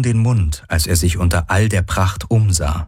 den Mund, als er sich unter all der Pracht umsah.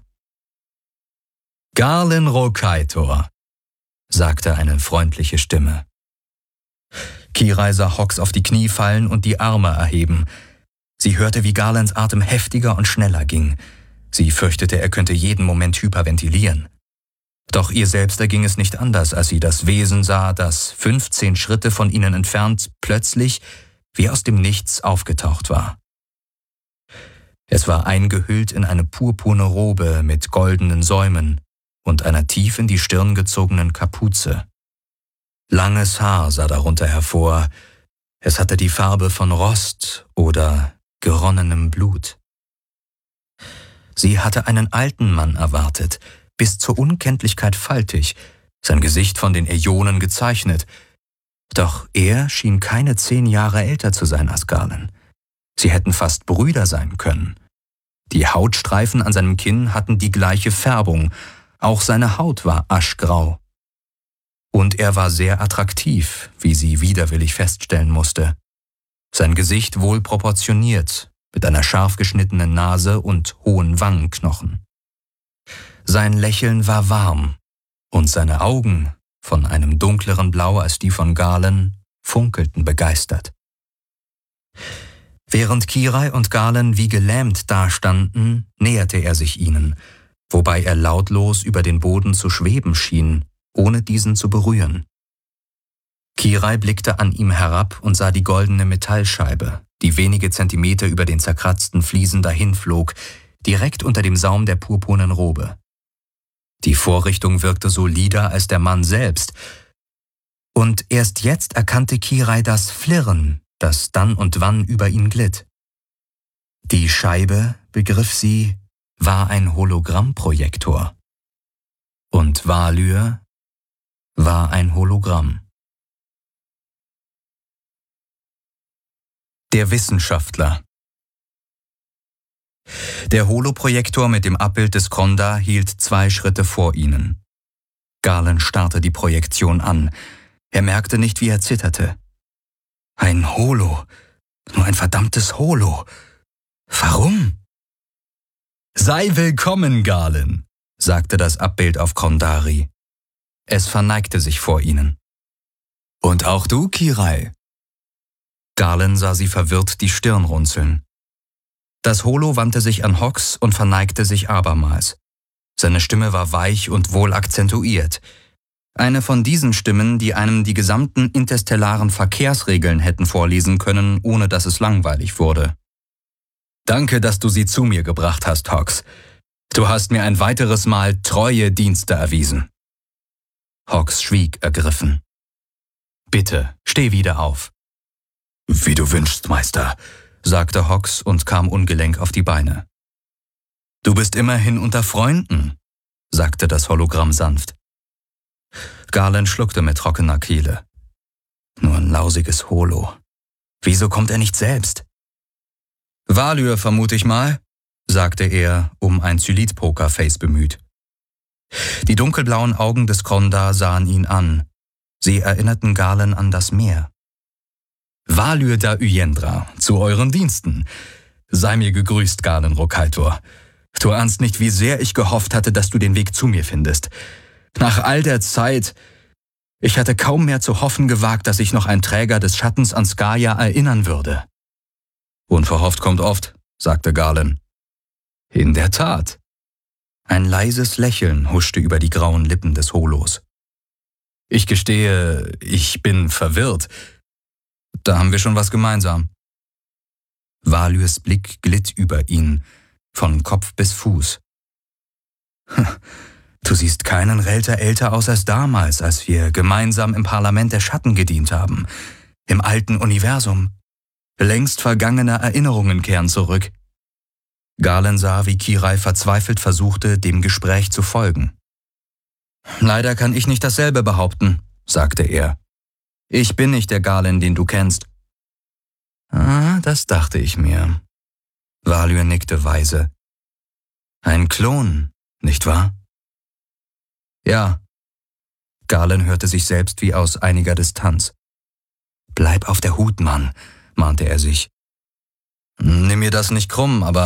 »Galen Rokaitor«, sagte eine freundliche Stimme. Kirai sah Hawks auf die Knie fallen und die Arme erheben. Sie hörte, wie Garlands Atem heftiger und schneller ging. Sie fürchtete, er könnte jeden Moment hyperventilieren. Doch ihr selbst erging es nicht anders, als sie das Wesen sah, das 15 Schritte von ihnen entfernt plötzlich wie aus dem Nichts aufgetaucht war. Es war eingehüllt in eine purpurne Robe mit goldenen Säumen und einer tief in die Stirn gezogenen Kapuze. Langes Haar sah darunter hervor. Es hatte die Farbe von Rost oder geronnenem Blut. Sie hatte einen alten Mann erwartet, bis zur Unkenntlichkeit faltig, sein Gesicht von den Äonen gezeichnet. Doch er schien keine 10 Jahre älter zu sein als Galen. Sie hätten fast Brüder sein können. Die Hautstreifen an seinem Kinn hatten die gleiche Färbung, auch seine Haut war aschgrau. Und er war sehr attraktiv, wie sie widerwillig feststellen musste. Sein Gesicht wohl proportioniert, mit einer scharf geschnittenen Nase und hohen Wangenknochen. Sein Lächeln war warm und seine Augen, von einem dunkleren Blau als die von Galen, funkelten begeistert. Während Kirai und Galen wie gelähmt dastanden, näherte er sich ihnen, wobei er lautlos über den Boden zu schweben schien, ohne diesen zu berühren. Kirai blickte an ihm herab und sah die goldene Metallscheibe, die wenige Zentimeter über den zerkratzten Fliesen dahinflog, direkt unter dem Saum der purpurnen Robe. Die Vorrichtung wirkte solider als der Mann selbst, und erst jetzt erkannte Kirai das Flirren, das dann und wann über ihn glitt. Die Scheibe, begriff sie, war ein Hologrammprojektor. Und Valyr war ein Hologramm. Der Wissenschaftler. Der Holoprojektor mit dem Abbild des Kronda hielt 2 Schritte vor ihnen. Galen starrte die Projektion an. Er merkte nicht, wie er zitterte. Ein Holo. Nur ein verdammtes Holo. Warum? »Sei willkommen, Galen«, sagte das Abbild auf Krondari. Es verneigte sich vor ihnen. »Und auch du, Kirai?« Galen sah sie verwirrt die Stirn runzeln. Das Holo wandte sich an Hawks und verneigte sich abermals. Seine Stimme war weich und wohl akzentuiert. Eine von diesen Stimmen, die einem die gesamten interstellaren Verkehrsregeln hätten vorlesen können, ohne dass es langweilig wurde. »Danke, dass du sie zu mir gebracht hast, Hawks. Du hast mir ein weiteres Mal treue Dienste erwiesen.« Hawks schwieg ergriffen. »Bitte, steh wieder auf.« »Wie du wünschst, Meister«, sagte Hawks und kam ungelenk auf die Beine. »Du bist immerhin unter Freunden«, sagte das Hologramm sanft. Galen schluckte mit trockener Kehle. »Nur ein lausiges Holo. Wieso kommt er nicht selbst?« »Valyr, vermute ich mal«, sagte er, um ein Zylit-Pokerface bemüht. Die dunkelblauen Augen des Kronda sahen ihn an. Sie erinnerten Galen an das Meer. »Valyr da Uyendra, zu euren Diensten. Sei mir gegrüßt, Galen Rokaitor. Du ahnst nicht, wie sehr ich gehofft hatte, dass du den Weg zu mir findest. Nach all der Zeit, ich hatte kaum mehr zu hoffen gewagt, dass ich noch ein Träger des Schattens an Skaya erinnern würde.« »Unverhofft kommt oft«, sagte Galen. »In der Tat.« Ein leises Lächeln huschte über die grauen Lippen des Holos. »Ich gestehe, ich bin verwirrt. Da haben wir schon was gemeinsam.« Valyrs Blick glitt über ihn, von Kopf bis Fuß. »Du siehst keinen Relter älter aus als damals, als wir gemeinsam im Parlament der Schatten gedient haben, im alten Universum. Längst vergangene Erinnerungen kehren zurück.« Galen sah, wie Kirai verzweifelt versuchte, dem Gespräch zu folgen. »Leider kann ich nicht dasselbe behaupten«, sagte er. »Ich bin nicht der Galen, den du kennst.« »Ah, das dachte ich mir.« Valyr nickte weise. »Ein Klon, nicht wahr?« »Ja.« Galen hörte sich selbst wie aus einiger Distanz. »Bleib auf der Hut, Mann«, mahnte er sich. »Nimm mir das nicht krumm, aber